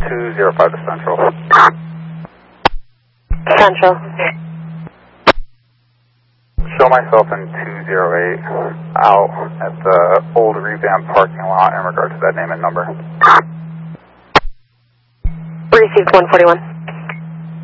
205 to Central. Central. Show myself in 208 out at the old revamped parking lot in regard to that name and number. Received 141.